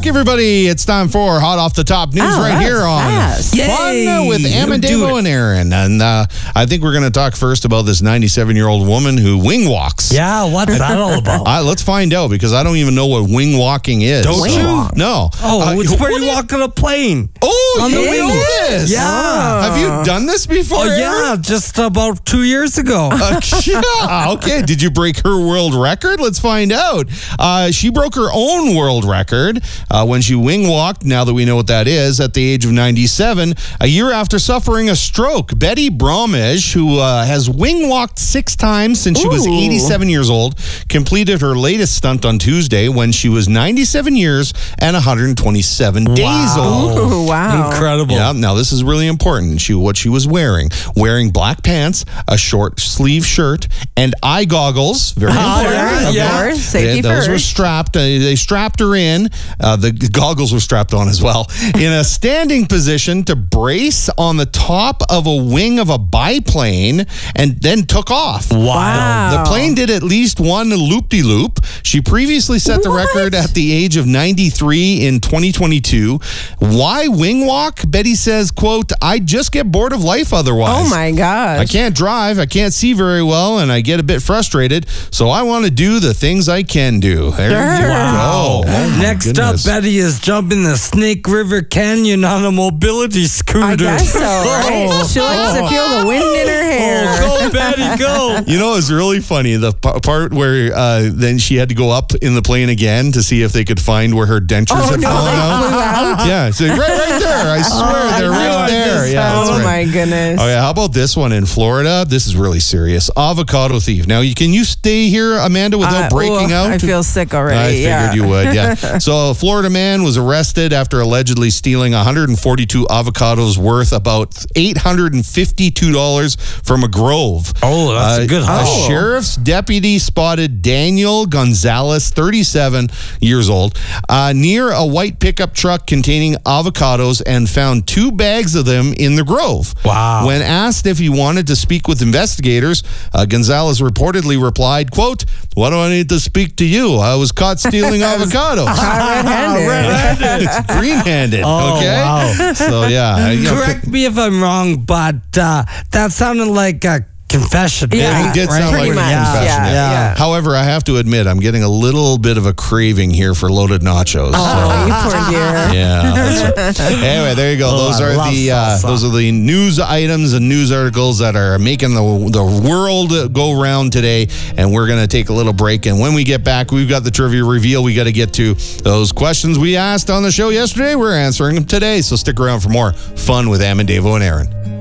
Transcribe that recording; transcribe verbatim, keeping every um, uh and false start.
everybody. It's time for Hot Off the Top News oh, right here on fast. Fun with Amendevo and Aaron. And uh, I think we're going to talk first about this ninety-seven-year-old woman who wing walks. Yeah, what's that all about? Uh, let's find out, because I don't even know what wing walking is. Don't so, you? No. Oh, uh, it's where you you walk on a plane. Oh, on you the know wing. this? Yeah. Oh. Have you done this before? Oh, Aaron? yeah, just about two years ago. Uh, yeah, okay. Did you break her world record? Let's find out. Uh, she broke her own world record uh, when she wing walked, now that we know what that is, at the age of ninety-seven, a year after suffering a stroke. Betty Bromwich, who uh, has wing walked six times since she was Ooh. eighty-seven years old, completed her latest stunt on Tuesday when she was ninety-seven years and one hundred twenty-seven days Wow. old. Ooh, wow. Incredible. Yeah, now this is really important. She what she was wearing. Wearing black pants, a short sleeve shirt, and eye goggles. Very Oh, important. yeah, Of yeah. course, safety Those first. were strapped. Uh, they strapped her in. Uh, the goggles were strapped on as well. In a standing position to brace on the top of a wing of a biplane, and then took off. Wow. The plane did at least one loop-de-loop. She previously set the What? record at the age of ninety-three in twenty twenty-two. Why wing walk? Betty says, quote, I just get bored of life otherwise. Oh, my gosh. I can't drive, I can't see very well, and I get a bit frustrated, so I want to do the things I can do. There Sure. you go. Oh, my Next goodness. up, Betty is jumping the Snake River Canyon on a mobility scooter. I guess so, right? She likes to feel the wind in her hair. Oh, go, Betty, go. You know, it's really funny. The p- part where uh, then she had to go up in the plane again to see if they could find where her dentures Oh, had no, fallen they out. flew out? Yeah, so right, right there. I swear, they're I know, right I there. just- Yeah, that's Oh, right. my goodness. Oh, yeah. How about this one in Florida? This is really serious. Avocado thief. Now, you, can you stay here, Amanda, without Uh, breaking ooh, out? I feel sick already. I figured yeah. you would, yeah. So a Florida man was arrested after allegedly stealing one hundred forty-two avocados worth about eight hundred fifty-two dollars from a grove. Oh, that's a good A haul. sheriff's deputy spotted Daniel Gonzalez, thirty-seven years old, uh, near a white pickup truck containing avocados and found two bags of them in the grove. Wow. When asked if he wanted to speak with investigators, uh, Gonzalez reportedly replied, quote, what do I need to speak to you? I was caught stealing avocados. Red-handed. Red-handed. Green-handed, Oh, okay? wow. So, yeah. you know, Correct me if I'm wrong, but uh, that sounded like a confession. Yeah, right? It did Right? sound Pretty like much, a confession. yeah, yeah. However, I have to admit, I'm getting a little bit of a craving here for loaded nachos. Oh, you poor dear. Yeah. That's right. Anyway, there you go. Oh, those I are love the uh, salsa. those are the news items and news articles that are making the the world go round today. And we're gonna take a little break. And when we get back, we've got the trivia reveal. We got to get to those questions we asked on the show yesterday. We're answering them today. So stick around for more fun with Amendevo and Aaron.